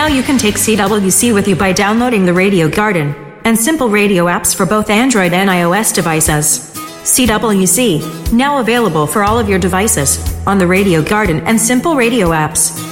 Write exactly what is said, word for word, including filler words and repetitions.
Now you can take C W C with you by downloading the Radio Garden and Simple Radio apps for both Android and iOS devices. C W C, now available for all of your devices on the Radio Garden and Simple Radio apps.